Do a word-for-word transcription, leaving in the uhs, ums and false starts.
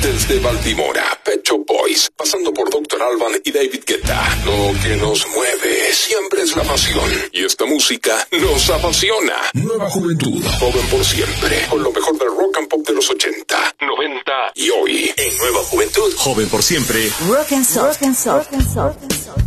Desde Baltimora, Pet Shop Boys, pasando por doctor Alban y David Guetta. Lo que nos mueve siempre es la pasión. Y esta música nos apasiona. Nueva Juventud, joven por siempre. Con lo mejor del rock and pop de los ochenta, noventa y hoy. En Nueva Juventud, joven por siempre. Rock and Soul. Rock and Soul. Rock and Soul.